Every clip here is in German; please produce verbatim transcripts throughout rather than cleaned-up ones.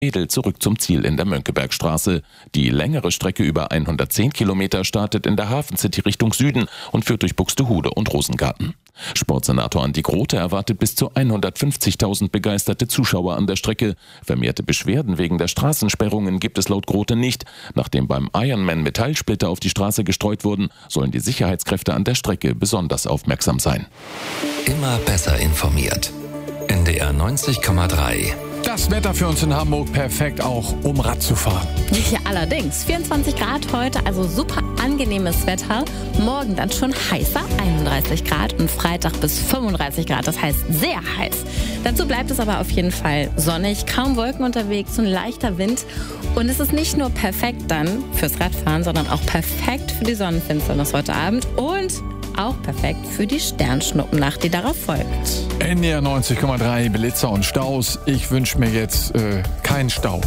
Wedel zurück zum Ziel in der Mönckebergstraße. Die längere Strecke über hundertzehn Kilometer startet in der Hafencity Richtung Süden und führt durch Buxtehude und Rosengarten. Sportsenator Andi Grote erwartet bis zu hundertfünfzigtausend begeisterte Zuschauer an der Strecke. Vermehrte Beschwerden wegen der Straßensperrungen gibt es laut Grote nicht. Nachdem beim Ironman Metallsplitter auf die Straße gestreut wurden, sollen die Sicherheitskräfte an der Strecke besonders aufmerksam sein. Immer besser informiert. N D R neunzig Komma drei. Das Wetter für uns in Hamburg perfekt auch, um Rad zu fahren. Ja, allerdings. vierundzwanzig Grad heute, also super angenehmes Wetter. Morgen dann schon heißer, einunddreißig Grad und Freitag bis fünfunddreißig Grad, das heißt sehr heiß. Dazu bleibt es aber auf jeden Fall sonnig, kaum Wolken unterwegs, ein leichter Wind. Und es ist nicht nur perfekt dann fürs Radfahren, sondern auch perfekt für die Sonnenfinsternis heute Abend und auch perfekt für die Sternschnuppennacht, die darauf folgt. N D R neunzig Komma drei, Blitzer und Staus. Ich wünsche mir jetzt äh, keinen Stau.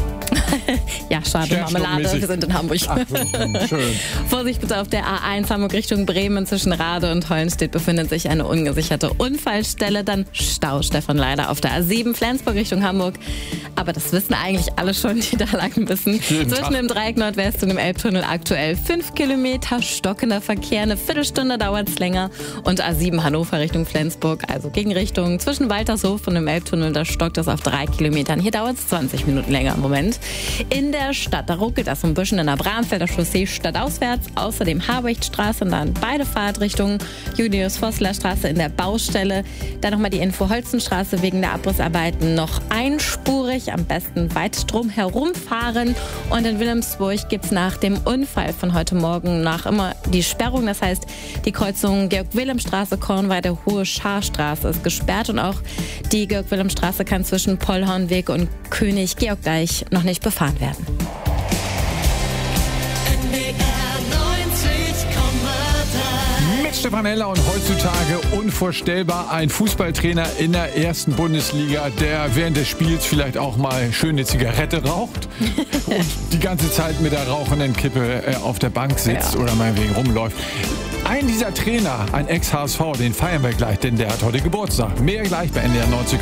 Ja, schade, Marmelade, wir sind in Hamburg. Ach so, schön. Vorsicht bitte auf der A eins Hamburg Richtung Bremen. Zwischen Rade und Hollenstedt befindet sich eine ungesicherte Unfallstelle. Dann Stau, Stefan, leider auf der A sieben Flensburg Richtung Hamburg. Aber das wissen eigentlich alle schon, die da lang wissen. Jeden Zwischen Tag. dem Dreieck Nordwest und dem Elbtunnel aktuell fünf Kilometer, stockender Verkehr. Eine Viertelstunde dauert es länger. Und A sieben Hannover Richtung Flensburg, also Gegenrichtung. Zwischen Waltershof und dem Elbtunnel, da stockt es auf drei Kilometern. Hier dauert es zwanzig Minuten länger im Moment. In der Stadt, da ruckelt das ein bisschen in der Bramfelder Chaussee stadtauswärts. Außerdem Habichtstraße und dann beide Fahrtrichtungen. Julius-Vossler-Straße in der Baustelle. Dann nochmal die Info-Holzenstraße wegen der Abrissarbeiten noch einspurig. Am besten weit drum herumfahren. Und in Wilhelmsburg gibt es nach dem Unfall von heute Morgen nach immer die Sperrung. Das heißt, die Kreuzung Georg-Wilhelm-Straße, Kornweide, Hohe Scharstraße ist gesperrt. Und auch die Georg-Wilhelm-Straße kann zwischen Pollhornweg und König-Georg-Deich noch nicht befahren werden. Mit Stefan Heller und heutzutage unvorstellbar ein Fußballtrainer in der ersten Bundesliga, der während des Spiels vielleicht auch mal schöne Zigarette raucht und die ganze Zeit mit der rauchenden Kippe äh, auf der Bank sitzt Ja. oder meinetwegen rumläuft. Ein dieser Trainer, ein Ex-H S V, den feiern wir gleich, denn der hat heute Geburtstag. Mehr gleich bei N D R neunzig.